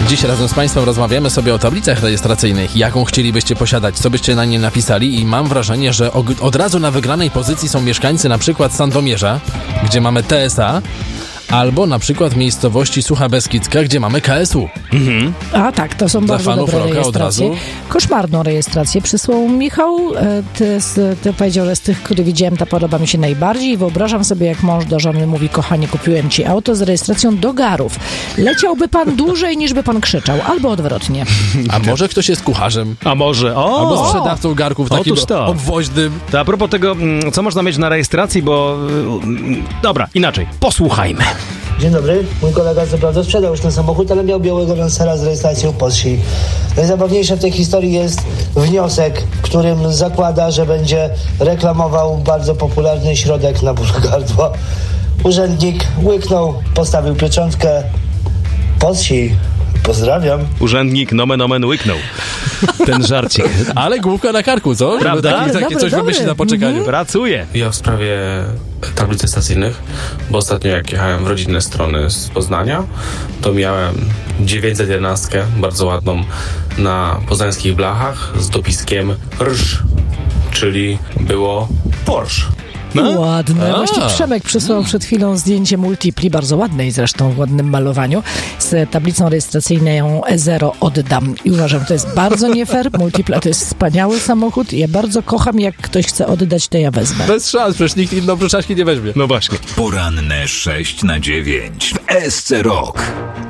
Dziś razem z Państwem rozmawiamy sobie o tablicach rejestracyjnych. Jaką chcielibyście posiadać, co byście na nie napisali i mam wrażenie, że od razu na wygranej pozycji są mieszkańcy na przykład Sandomierza, gdzie mamy TSA, albo na przykład miejscowości Sucha Beskidzka, gdzie mamy KSU. A tak, to są Dla bardzo fanów dobre rocka od rejestracje. razu. Koszmarną rejestrację przysłał Michał. Ty powiedział, że z tych, które widziałem, ta podoba mi się najbardziej. Wyobrażam sobie, jak mąż do żony mówi: kochanie, kupiłem ci auto z rejestracją do Garów. Leciałby pan dłużej, niż by pan krzyczał, albo odwrotnie. A może ktoś jest kucharzem? A może? Albo sprzedawcą garków takim Otóż to. obwoźnym. To a propos tego, co można mieć na rejestracji, bo... Dobra, inaczej. Posłuchajmy. Dzień dobry. Mój kolega co prawda sprzedał już ten samochód, ale miał białego Lancera z rejestracją Porsche. Najzabawniejsze w tej historii jest wniosek, którym zakłada, że będzie reklamował bardzo popularny środek na ból gardła. Urzędnik łyknął, postawił pieczątkę. Porsche. Pozdrawiam. Urzędnik nomen omen łyknął. Ten żarcik. Ale główka na karku, co? Żeby Prawda? takie Dobry, coś dobry. wymyślić na poczekaniu. Pracuje. Ja w sprawie tablicy stacyjnych, bo ostatnio jak jechałem w rodzinne strony z Poznania, to miałem 911, bardzo ładną, na poznańskich blachach z dopiskiem RZ, czyli było Porsche. Ładne. Właśnie Przemek przysłał przed chwilą zdjęcie Multipli, bardzo ładnej zresztą, w ładnym malowaniu, z tablicą rejestracyjną E0 oddam. I uważam, to jest bardzo nie fair. Multipla to jest wspaniały samochód i ja bardzo kocham, jak ktoś chce oddać, to ja wezmę. Bez szans, przecież nikt inną przyczaszki nie weźmie. No właśnie. Poranne 6 na 9 w SC Rock.